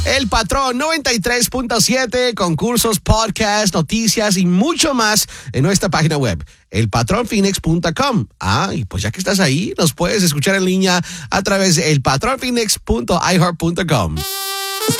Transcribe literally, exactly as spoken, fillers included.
El Patrón noventa y tres punto siete, concursos, podcasts, noticias y mucho más en nuestra página web, el patrón phoenix punto com. Ah, y pues ya que estás ahí, nos puedes escuchar en línea a través de el patrón phoenix punto i heart punto com.